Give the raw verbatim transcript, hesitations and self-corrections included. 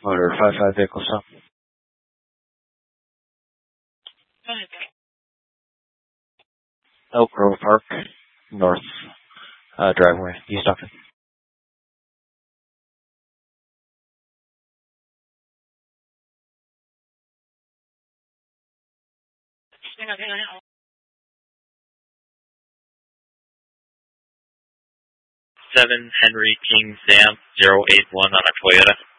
Motor five five vehicle stop. Elk Grove Park, north uh, driveway, East Stockton. Seven Henry King Sam zero eight one on a Toyota.